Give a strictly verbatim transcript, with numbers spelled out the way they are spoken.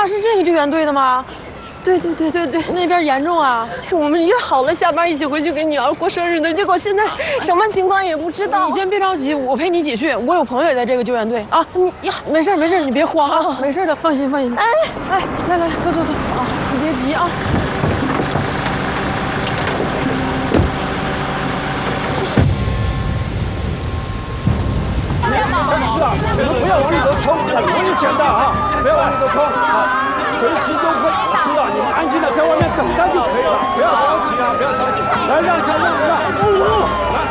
他是这个救援队的吗？ 对对对对对， 那边严重啊！ 我们约好了下班一起回去给女儿过生日的，结果现在什么情况也不知道。 你先别着急，我陪你一起去。我有朋友也在这个救援队啊。你呀，没事没事，你别慌啊，没事的，放心放心。哎哎，来来来，走走走啊，你别急啊。 是啊，你们不要往里头冲，很危险的啊！不要往里头冲啊！随时都会，我知道你们安静的在外面等待就可以了，不要着急啊，不要着急。来，让开，让让，来。